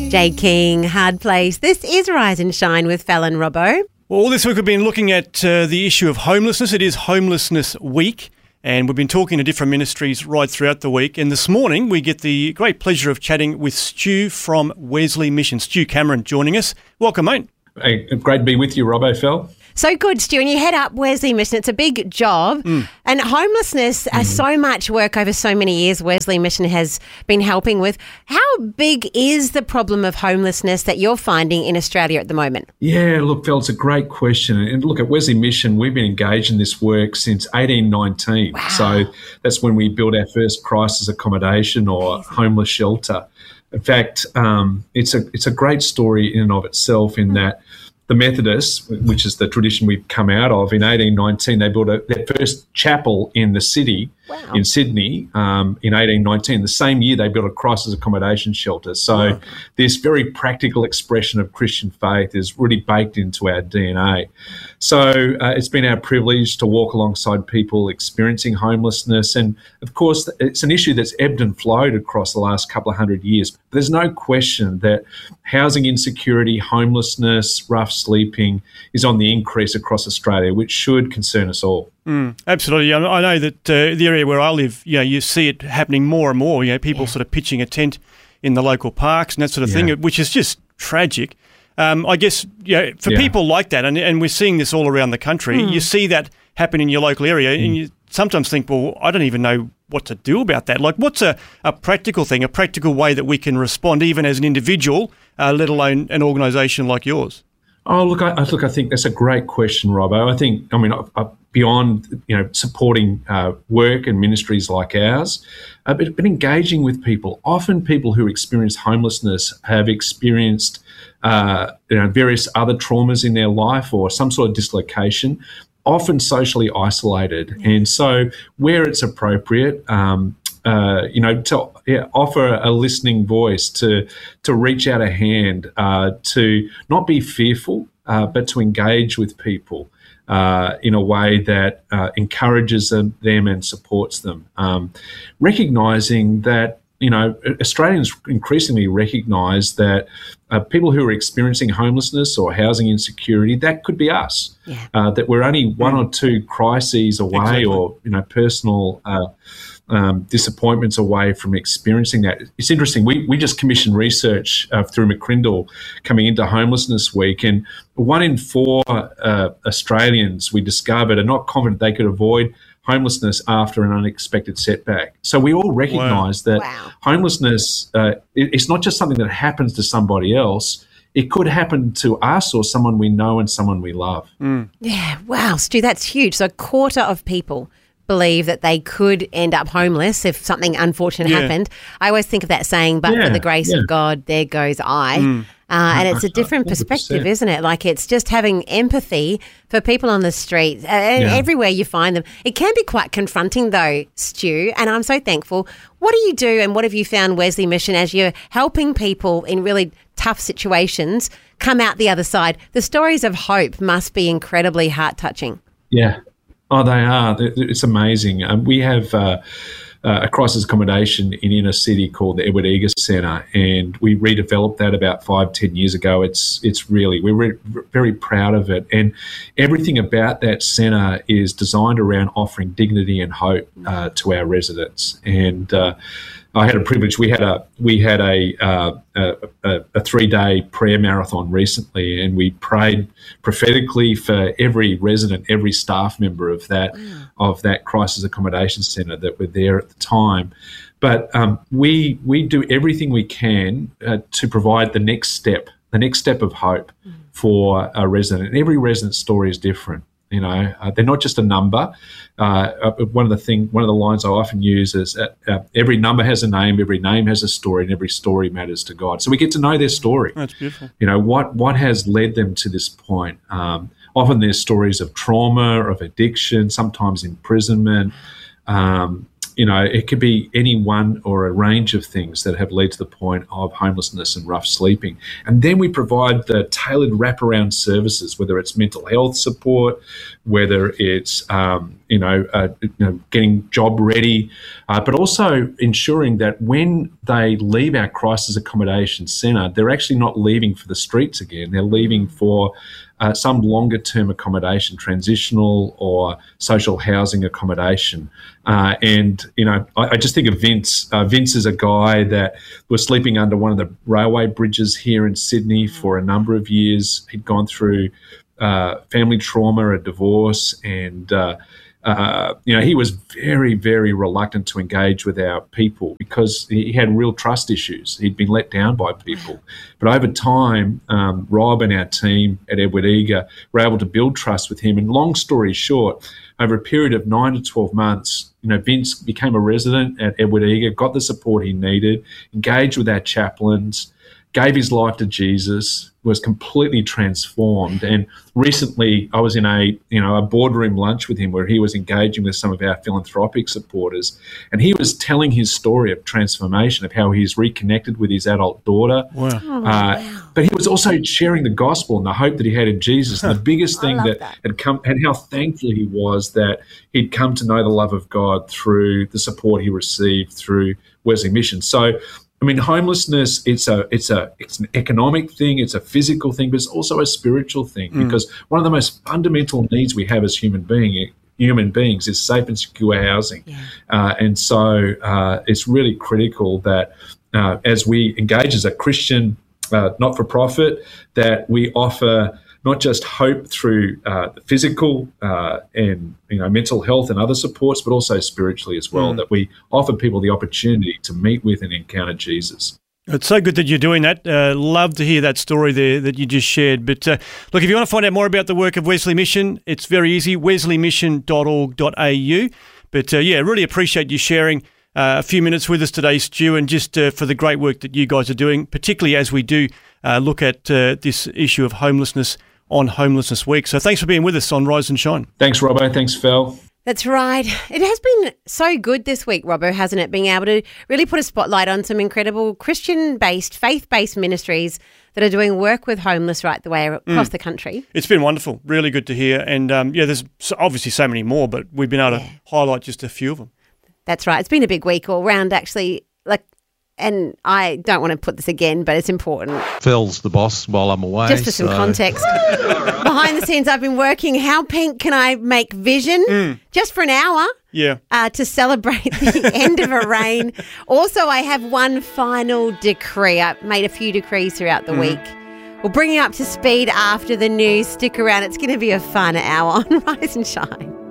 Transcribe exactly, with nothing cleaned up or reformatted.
Jay King, Hard Place. This is Rise and Shine with Fallon Robbo. Well, this week we've been looking at uh, the issue of homelessness. It is Homelessness Week, and we've been talking to different ministries right throughout the week. And this morning we get the great pleasure of chatting with Stu from Wesley Mission. Stu Cameron joining us. Welcome, mate. Hey, great to be with you, Robbo, Phil. So good, Stu. And you head up Wesley Mission. It's a big job. Mm. And homelessness, mm. uh, so much work over so many years Wesley Mission has been helping with. How big is the problem of homelessness that you're finding in Australia at the moment? Yeah, look, Phil, it's a great question. And look, at Wesley Mission, we've been engaged in this work since eighteen nineteen. Wow. So that's when we built our first crisis accommodation or Amazing. homeless shelter. In fact, um, it's a it's a great story in and of itself in mm. that the Methodists, which is the tradition we've come out of, in eighteen nineteen, they built a, their first chapel in the city, wow. in Sydney, um, in eighteen nineteen. The same year, they built a crisis accommodation shelter. So wow. this very practical expression of Christian faith is really baked into our D N A. So uh, it's been our privilege to walk alongside people experiencing homelessness. And, of course, it's an issue that's ebbed and flowed across the last couple of hundred years. But there's no question that housing insecurity, homelessness, rough sleeping is on the increase across Australia, which should concern us all. Mm, absolutely. I know that uh, the area where I live, you know, you see it happening more and more, you know, people yeah. sort of pitching a tent in the local parks and that sort of yeah. thing, which is just tragic. Um, I guess, you know, for yeah. people like that, and, and we're seeing this all around the country, mm. you see that happen in your local area mm. and you sometimes think, well, I don't even know what to do about that. Like, what's a, a practical thing, a practical way that we can respond even as an individual, uh, let alone an organisation like yours? Oh, look, I, look, I think that's a great question, Robbo. I think, I mean, I, I, beyond, you know, supporting uh, work and ministries like ours, uh, but, but engaging with people. Often people who experience homelessness have experienced, uh, you know, various other traumas in their life or some sort of dislocation, often socially isolated. And so where it's appropriate, um, Uh, you know, to yeah, offer a listening voice, to to reach out a hand, uh, to not be fearful, uh, but to engage with people uh, in a way that uh, encourages them, them and supports them. Um, recognising that, you know, Australians increasingly recognise that uh, people who are experiencing homelessness or housing insecurity, that could be us. Yeah. Uh, that we're only one mm. or two crises away, exactly. or you know, personal. Uh, Um, disappointments away from experiencing that. It's interesting. We we just commissioned research uh, through McCrindle coming into Homelessness Week, and one in four uh, Australians we discovered are not confident they could avoid homelessness after an unexpected setback. So we all recognise wow. that wow. homelessness, uh, it, it's not just something that happens to somebody else. It could happen to us or someone we know and someone we love. Mm. Yeah, wow, Stu, that's huge. So a quarter of people believe that they could end up homeless if something unfortunate yeah. happened. I always think of that saying, but yeah, for the grace yeah. of God, there goes I. Mm. Uh, and it's a different perspective, isn't it? Like, it's just having empathy for people on the streets, uh, yeah. everywhere you find them. It can be quite confronting though, Stu, and I'm so thankful. What do you do and what have you found Wesley Mission as you're helping people in really tough situations come out the other side? The stories of hope must be incredibly heart-touching. Yeah. Oh, they are. It's amazing. Um, we have uh, uh, a crisis accommodation in inner city called the Edward Eger Centre, and we redeveloped that about five, ten years ago. It's it's really, we're re- very proud of it. And everything about that centre is designed around offering dignity and hope uh, to our residents. And uh, I had a privilege. We had a we had a uh, a, a three-day prayer marathon recently, and we prayed prophetically for every resident, every staff member of that wow. of that crisis accommodation centre that were there at the time. But um, we we do everything we can uh, to provide the next step, the next step of hope mm. for a resident. And every resident's story is different. You know, uh, they're not just a number. Uh, one of the thing, one of the lines I often use is uh, uh, every number has a name, every name has a story, and every story matters to God. So we get to know their story. That's beautiful. You know, what what has led them to this point. Um, often there's stories of trauma, of addiction, sometimes imprisonment. Um, you know, it could be any one or a range of things that have led to the point of homelessness and rough sleeping. And then we provide the tailored wraparound services, whether it's mental health support, whether it's, um, you, know, uh, you know, getting job ready, uh, but also ensuring that when they leave our crisis accommodation centre, they're actually not leaving for the streets again. They're leaving for Uh, some longer-term accommodation, transitional or social housing accommodation. Uh, and, you know, I, I just think of Vince. Uh, Vince is a guy that was sleeping under one of the railway bridges here in Sydney for a number of years. He'd gone through uh, family trauma, a divorce, and uh, Uh, you know, he was very, very reluctant to engage with our people because he had real trust issues. He'd been let down by people. But over time, um, Rob and our team at Edward Eager were able to build trust with him. And long story short, over a period of nine to twelve months, you know, Vince became a resident at Edward Eager, got the support he needed, engaged with our chaplains, gave his life to Jesus, was completely transformed. And recently I was in a, you know, a boardroom lunch with him where he was engaging with some of our philanthropic supporters. And he was telling his story of transformation, of how he's reconnected with his adult daughter. Wow. Oh, uh, wow. But he was also sharing the gospel and the hope that he had in Jesus. And the biggest thing that, that had come, and how thankful he was that he'd come to know the love of God through the support he received through Wesley Mission. So, I mean, homelessness, it's a it's a it's an economic thing, it's a physical thing, but it's also a spiritual thing mm. because one of the most fundamental needs we have as human being human beings is safe and secure housing. Yeah. Uh, and so uh, it's really critical that uh, as we engage as a Christian uh, not-for-profit, that we offer not just hope through uh, the physical uh, and, you know, mental health and other supports, but also spiritually as well, mm. that we offer people the opportunity to meet with and encounter Jesus. It's so good that you're doing that. Uh, love to hear that story there that you just shared. But uh, look, if you want to find out more about the work of Wesley Mission, it's very easy, wesley mission dot org dot a u. But uh, yeah, really appreciate you sharing uh, a few minutes with us today, Stu, and just uh, for the great work that you guys are doing, particularly as we do uh, look at uh, this issue of homelessness on Homelessness Week. So thanks for being with us on Rise and Shine. Thanks, Robbo. Thanks, Phil. That's right. It has been so good this week, Robbo, hasn't it? Being able to really put a spotlight on some incredible Christian-based, faith-based ministries that are doing work with homeless right the way across mm. the country. It's been wonderful. Really good to hear. And um, yeah, there's obviously so many more, but we've been able yeah. to highlight just a few of them. That's right. It's been a big week all round, actually. Like, and I don't want to put this again, but it's important. Phil's the boss while I'm away. Just for some so. context. Behind the scenes, I've been working, how pink can I make Vision mm. just for an hour yeah. uh, to celebrate the end of a reign. Also, I have one final decree. I've made a few decrees throughout the mm. week. We'll bring you up to speed after the news. Stick around. It's going to be a fun hour on Rise and Shine.